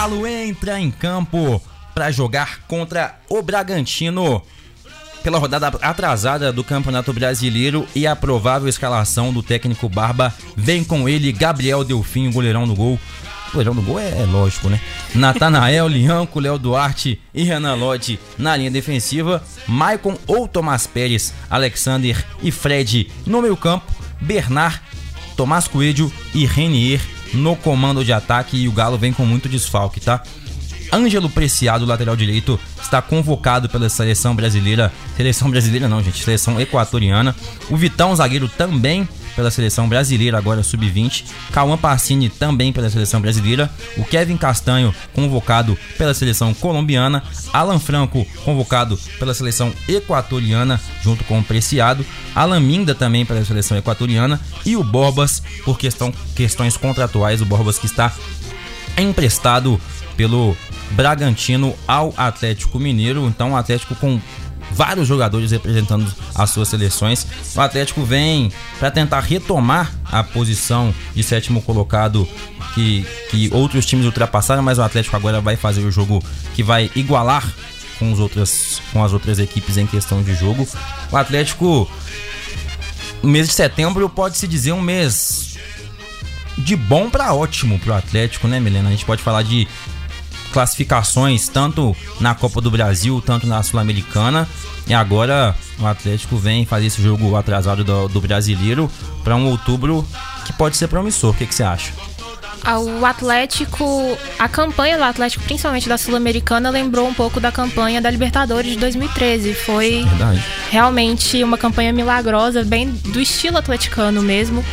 Galo entra em campo para jogar contra o Bragantino pela rodada atrasada do Campeonato Brasileiro, e a provável escalação do técnico Barba vem com ele: Gabriel Delfim, o goleirão do gol. O goleirão do gol é lógico, né? Natanael, Lianco, Léo Duarte e Renan Lodge na linha defensiva. Maicon ou Tomás Pérez, Alexander e Fred no meio campo. Bernard, Tomás Coelho e Renier no comando de ataque. E o Galo vem com muito desfalque, tá? Ângelo Preciado, lateral direito, está convocado pela seleção brasileira. Seleção brasileira não, gente, seleção equatoriana. O Vitão, zagueiro, também pela seleção brasileira, agora sub-20. Cauã Pacini, também pela seleção brasileira. O Kevin Castanho, convocado pela seleção colombiana. Alan Franco, convocado pela seleção equatoriana, junto com o Preciado. Alan Minda, também pela seleção equatoriana. E o Borbas, por questões contratuais, o Borbas que está emprestado pelo Bragantino ao Atlético Mineiro. Então o Atlético com vários jogadores representando as suas seleções. O Atlético vem para tentar retomar a posição de sétimo colocado que outros times ultrapassaram, mas o Atlético agora vai fazer o jogo que vai igualar com as outras equipes em questão de jogo. O Atlético, o mês de setembro pode se dizer um mês de bom para ótimo pro Atlético, né, Milena? A gente pode falar de classificações tanto na Copa do Brasil, tanto na Sul-Americana, e agora o Atlético vem fazer esse jogo atrasado do Brasileiro para um outubro que pode ser promissor. O que você acha? O Atlético, a campanha do Atlético, principalmente da Sul-Americana, lembrou um pouco da campanha da Libertadores de 2013. Foi realmente uma campanha milagrosa, bem do estilo atleticano mesmo.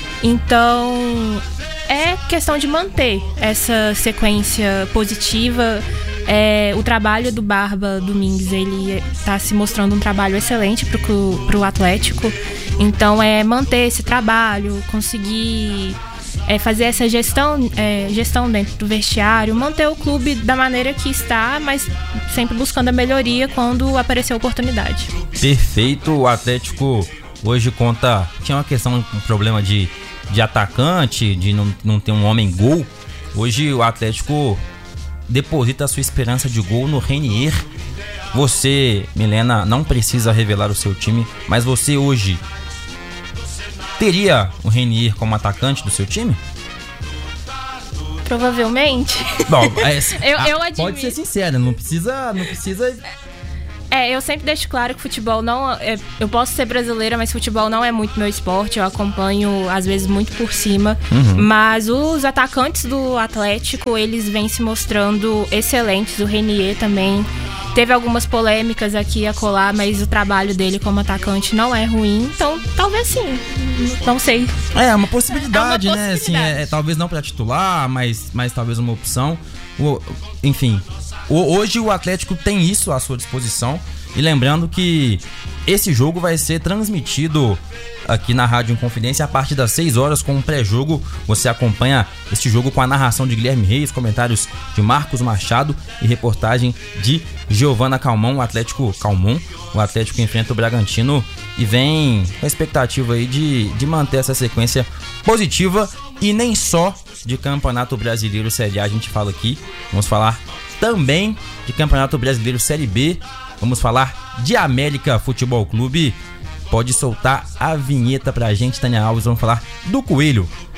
Então é questão de manter essa sequência positiva. O trabalho do Barba Domingues, ele está se mostrando um trabalho excelente pro Atlético. Então é manter esse trabalho, conseguir fazer essa gestão dentro do vestiário, manter o clube da maneira que está, mas sempre buscando a melhoria quando aparecer a oportunidade. Perfeito. O Atlético hoje tinha uma questão, um problema de atacante, de não ter um homem gol. Hoje o Atlético deposita a sua esperança de gol no Renier. Você, Milena, não precisa revelar o seu time, mas você hoje teria o Renier como atacante do seu time? Provavelmente. Bom, eu admito. Pode ser sincera, não precisa. Eu sempre deixo claro que futebol não... eu posso ser brasileira, mas futebol não é muito meu esporte. Eu acompanho, às vezes, muito por cima. Mas os atacantes do Atlético, eles vêm se mostrando excelentes. O Renier também teve algumas polêmicas aqui e acolá, mas o trabalho dele como atacante não é ruim. Então, talvez sim. Não sei. É uma possibilidade, né? Assim, talvez não para titular, mas talvez uma opção. Enfim... Hoje o Atlético tem isso à sua disposição. E lembrando que esse jogo vai ser transmitido aqui na Rádio Inconfidência a partir das 6 horas com um pré-jogo. Você acompanha este jogo com a narração de Guilherme Reis, comentários de Marcos Machado e reportagem de Giovana Calmon. O Atlético enfrenta o Bragantino e vem com a expectativa aí de manter essa sequência positiva. E nem só de Campeonato Brasileiro Série A a gente fala aqui. Vamos falar também de Campeonato Brasileiro Série B. Vamos falar de América Futebol Clube. Pode soltar a vinheta pra gente, Tânia Alves. Vamos falar do Coelho.